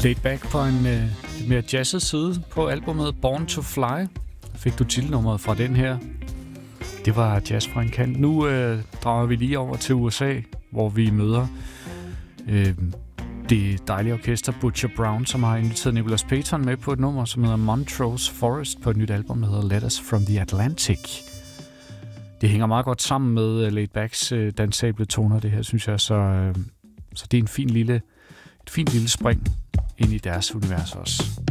Laid Back på en lidt mere jazzet side på albumet Born to Fly. Fik du titelnummeret fra den her. Det var jazz fra en kant. Nu drager vi lige over til USA, hvor vi møder det dejlige orkester Butcher Brown, som har inviteret Nicholas Payton med på et nummer, som hedder Montrose Forest på et nyt album, der hedder Letters from the Atlantic. Det hænger meget godt sammen med Laid Backs dansable toner, det her, synes jeg. Så det er et fint lille spring ind i deres univers også.